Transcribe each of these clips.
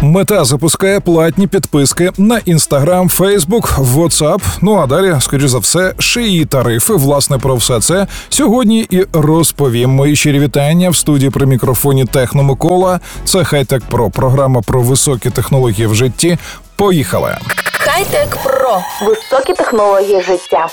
Мета запускає платні підписки на Instagram, Facebook, WhatsApp. Ну а далі, скоріш за все, ще й тарифи. Власне, про все це сьогодні і розповім. Мої щирі вітання в студії при мікрофоні Техно Микола. Це Хай-Тек Про, програма про високі технології в житті. Поїхали! Хай-Тек Про. Високі технології життя.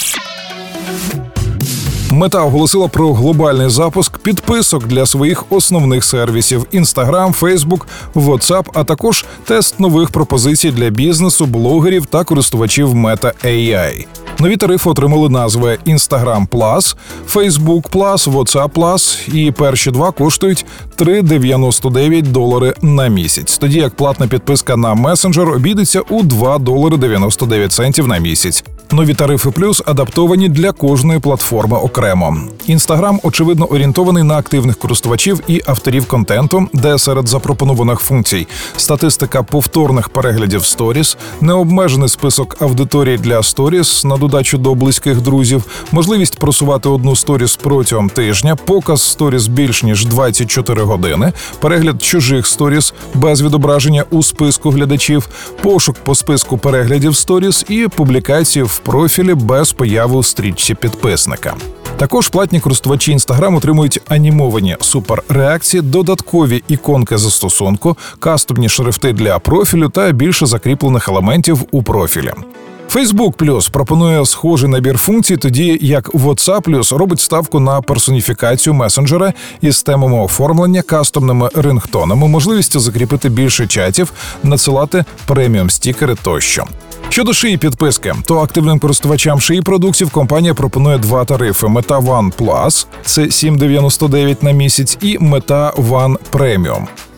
Мета оголосила про глобальний запуск підписок для своїх основних сервісів – Instagram, Facebook, WhatsApp, а також тест нових пропозицій для бізнесу, блогерів та користувачів Meta AI. Нові тарифи отримали назви Instagram Plus, Facebook Plus, WhatsApp Plus, і перші два коштують $3,99 на місяць, тоді як платна підписка на месенджер обійдеться у $2,99 на місяць. Нові тарифи плюс адаптовані для кожної платформи окремо. Instagram, очевидно, орієнтований на активних користувачів і авторів контенту, де серед запропонованих функцій статистика повторних переглядів сторіс, необмежений список аудиторій для сторіс на додачу до близьких друзів, можливість просувати одну сторіс протягом тижня, показ сторіс більш ніж 24 години, перегляд чужих сторіс без відображення у списку глядачів, пошук по списку переглядів сторіс і публікації в профілі без появи у стрічці підписника. Також платні користувачі Instagram отримують анімовані суперреакції, додаткові іконки застосунку, кастомні шрифти для профілю та більше закріплених елементів у профілі. Facebook Plus пропонує схожий набір функцій, тоді як WhatsApp Plus робить ставку на персоніфікацію месенджера із темами оформлення, кастомними рингтонами, можливістю закріпити більше чатів, надсилати преміум-стікери тощо. Щодо шиї підписки, то активним користувачам шиї продуктів компанія пропонує два тарифи: Meta One Plus – це $7,99 на місяць, і Meta One Premium –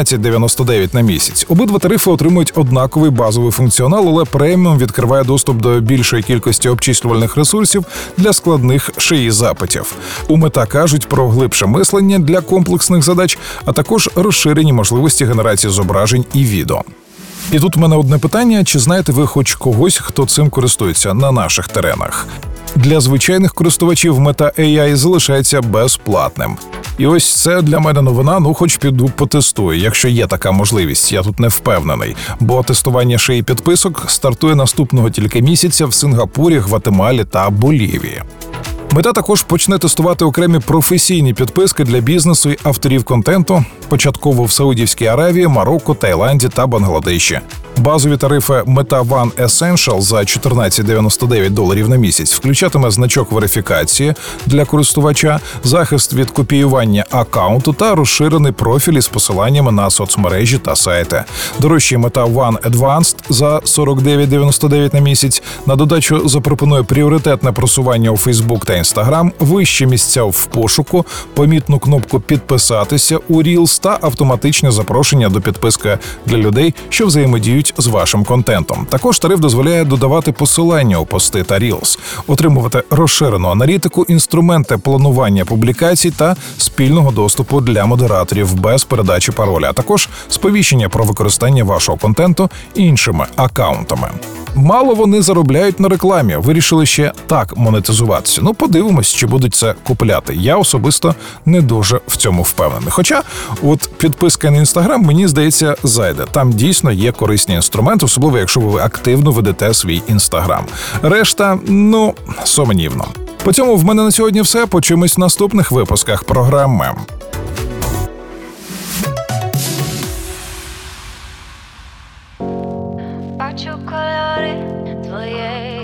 $19,99 на місяць. Обидва тарифи отримують однаковий базовий функціонал, але преміум відкриває доступ до більшої кількості обчислювальних ресурсів для складних шиї запитів. У Meta кажуть про глибше мислення для комплексних задач, а також розширені можливості генерації зображень і відео. І тут у мене одне питання: чи знаєте ви хоч когось, хто цим користується на наших теренах? Для звичайних користувачів Meta AI залишається безплатним. І ось це для мене новина, хоч піду потестую, якщо є така можливість, я тут не впевнений, бо тестування шиї підписок стартує наступного тільки місяця в Сингапурі, Гватемалі та Болівії. Мета також почне тестувати окремі професійні підписки для бізнесу і авторів контенту, початково в Саудівській Аравії, Марокко, Таїланді та Бангладеші. Базові тарифи Meta One Essential за $14,99 на місяць включатиме значок верифікації для користувача, захист від копіювання аккаунту та розширений профіль із посиланнями на соцмережі та сайти. Дорожчий Meta One Advanced за $49,99 на місяць на додачу запропонує пріоритетне просування у Facebook та Instagram, вищі місця в пошуку, помітну кнопку «Підписатися» у Reels та автоматичне запрошення до підписки для людей, що взаємодіють з вашим контентом. Також тариф дозволяє додавати посилання у пости та Reels, отримувати розширену аналітику, інструменти планування публікацій та спільного доступу для модераторів без передачі пароля, а також сповіщення про використання вашого контенту іншими акаунтами. Мало вони заробляють на рекламі, вирішили ще так монетизуватися. Подивимось, чи будуть це купляти. Я особисто не дуже в цьому впевнений. Хоча, от підписка на Instagram, мені здається, зайде. Там дійсно є корисні інструменти, особливо якщо ви активно ведете свій Instagram. Решта, сумнівно. По цьому в мене на сьогодні все. Почуємось в наступних випусках програми. Бачу кольори твоєї